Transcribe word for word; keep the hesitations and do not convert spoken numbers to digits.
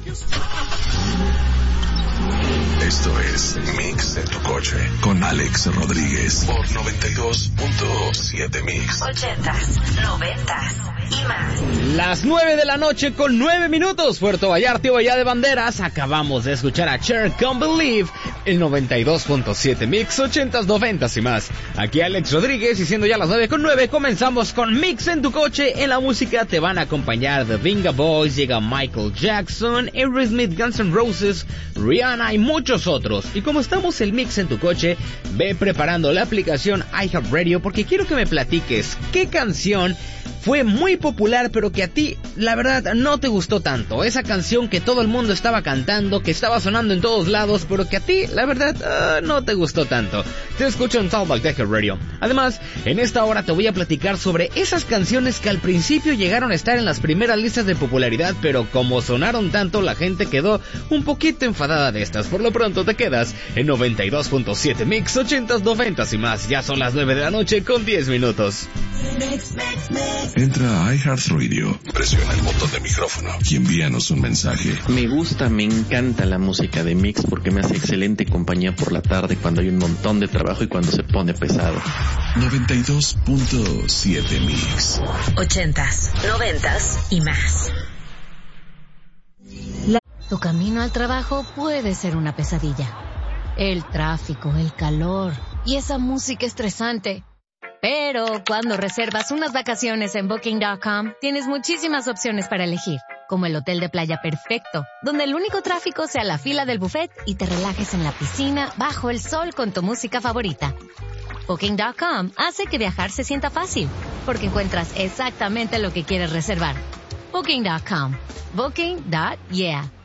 Esto es Mix en tu coche con Alex Rodríguez por noventa y dos punto siete Mix. Ochentas, noventas y más. Las nueve de la noche con nueve minutos. Puerto Vallarta y Bahía de Banderas. Acabamos de escuchar a Cher, Can't Believe, el noventa y dos punto siete Mix, ochentas, noventas y más. Aquí Alex Rodríguez y siendo ya las nueve con nueve, comenzamos con Mix en tu coche. En la música te van a acompañar The Venga Boys, llega Michael Jackson, Aerosmith, Guns N' Roses, Rihanna y muchos otros. Y como estamos el Mix en tu coche, ve preparando la aplicación iHeartRadio porque quiero que me platiques qué canción fue muy popular pero que a ti la verdad no te gustó tanto. Esa canción que todo el mundo estaba cantando, que estaba sonando en todos lados, pero que a ti la verdad uh, no te gustó tanto. Te escucho en Talkback de iHeartRadio. Además, en esta hora te voy a platicar sobre esas canciones que al principio llegaron a estar en las primeras listas de popularidad, pero como sonaron tanto la gente quedó un poquito enfadada de estas. Por lo pronto te quedas en noventa y dos punto siete Mix, ochentas, noventas y más. Ya son las nueve de la noche con diez minutos. Entra a iHeartRadio, presiona el botón de micrófono y envíanos un mensaje. Me gusta, me encanta la música de Mix porque me hace excelente compañía por la tarde cuando hay un montón de trabajo y cuando se pone pesado. noventa y dos punto siete Mix. Ochentas, noventas y más. La... Tu camino al trabajo puede ser una pesadilla. El tráfico, el calor y esa música estresante. Pero cuando reservas unas vacaciones en Booking punto com, tienes muchísimas opciones para elegir, como el hotel de playa perfecto, donde el único tráfico sea la fila del buffet y te relajes en la piscina bajo el sol con tu música favorita. Booking punto com hace que viajar se sienta fácil, porque encuentras exactamente lo que quieres reservar. Booking punto com. Booking. Yeah.